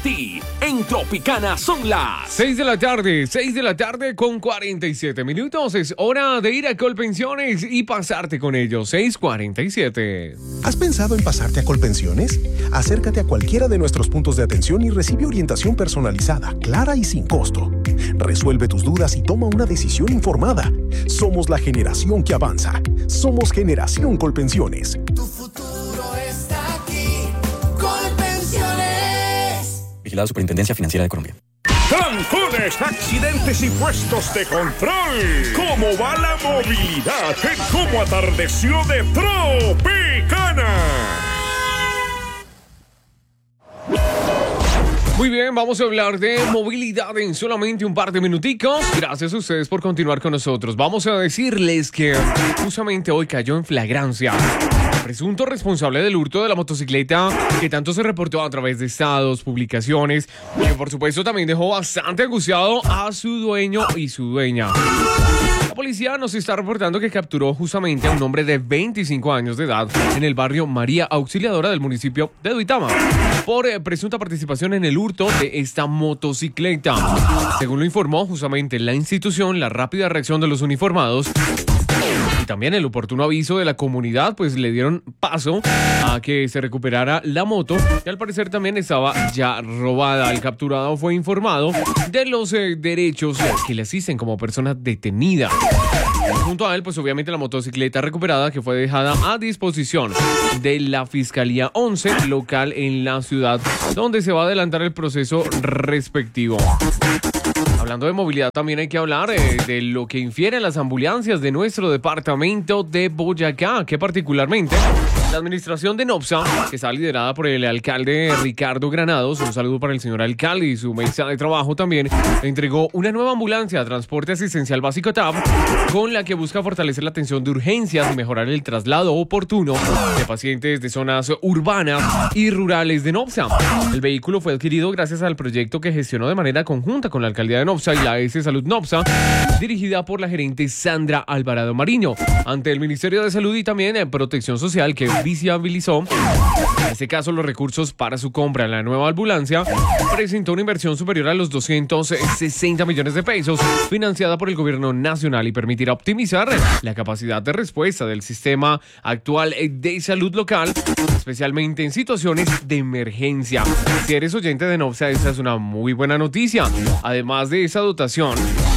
ti. En Tropicana son las 6 de la tarde con 47 minutos. Es hora de ir a Colpensiones y pasarte con ellos. 6:47. ¿Has pensado en pasarte a Colpensiones? Acércate a cualquiera de nuestros puntos de atención y recibe orientación personalizada, clara y sin costo. Resuelve tus dudas y toma una decisión informada. Somos la generación que avanza. Somos Generación Colpensiones. Tu futuro está aquí. Colpensiones. Vigilado Superintendencia Financiera de Colombia. Trancones, accidentes y puestos de control. ¿Cómo va la movilidad en cómo atardeció de Tropicana? Muy bien, vamos a hablar de movilidad en solamente un par de minuticos. Gracias a ustedes por continuar con nosotros. Vamos a decirles que justamente hoy cayó en flagrancia el presunto responsable del hurto de la motocicleta que tanto se reportó a través de estados, publicaciones, y que por supuesto también dejó bastante angustiado a su dueño y su dueña. La policía nos está reportando que capturó justamente a un hombre de 25 años de edad en el barrio María Auxiliadora del municipio de Duitama por presunta participación en el hurto de esta motocicleta. Según lo informó justamente la institución, la rápida reacción de los uniformados y también el oportuno aviso de la comunidad pues le dieron paso a que se recuperara la moto, que al parecer también estaba ya robada. El capturado fue informado de los derechos que le asisten como persona detenida. Junto a él, pues obviamente la motocicleta recuperada que fue dejada a disposición de la Fiscalía 11 local en la ciudad, donde se va a adelantar el proceso respectivo. Hablando de movilidad, también hay que hablar de lo que infieren las ambulancias de nuestro departamento de Boyacá, que particularmente la administración de NOPSA, que está liderada por el alcalde Ricardo Granados, un saludo para el señor alcalde y su mesa de trabajo también, entregó una nueva ambulancia de transporte asistencial básico TAP, con la que busca fortalecer la atención de urgencias y mejorar el traslado oportuno de pacientes de zonas urbanas y rurales de NOPSA. El vehículo fue adquirido gracias al proyecto que gestionó de manera conjunta con la alcaldía de NOPSA y la S Salud NOPSA, dirigida por la gerente Sandra Alvarado Mariño, ante el Ministerio de Salud y también en Protección Social, que visibilizó en este caso los recursos para su compra. La nueva ambulancia presentó una inversión superior a los 260 millones de pesos, financiada por el gobierno nacional, y permitirá optimizar la capacidad de respuesta del sistema actual de salud local, especialmente en situaciones de emergencia. Si eres oyente de NOPSA, esta es una muy buena noticia. Además de esa dotación,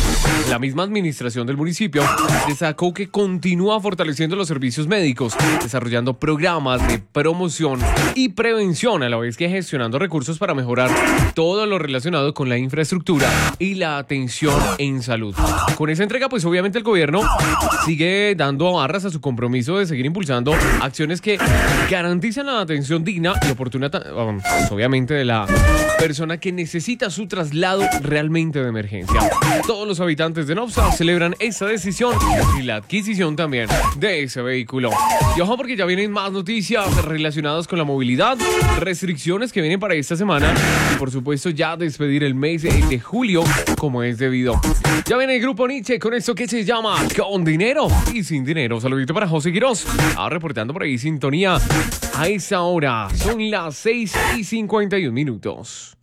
la misma administración del municipio destacó que continúa fortaleciendo los servicios médicos, desarrollando programas de promoción y prevención, a la vez que gestionando recursos para mejorar todo lo relacionado con la infraestructura y la atención en salud. Con esa entrega, pues obviamente el gobierno sigue dando arras a su compromiso de seguir impulsando acciones que garantizan la atención digna y oportuna, pues obviamente de la persona que necesita su traslado realmente de emergencia. Todos los habitantes de NOPSA celebran esa decisión y la adquisición también de ese vehículo. Y ojo, porque ya vienen más noticias relacionadas con la movilidad, restricciones que vienen para esta semana y por supuesto ya despedir el mes de julio como es debido. Ya viene el grupo Nietzsche con esto que se llama Con Dinero y Sin Dinero. Saludito para José Quirós, reportando por ahí sintonía a esa hora. Son las 6:51 minutos.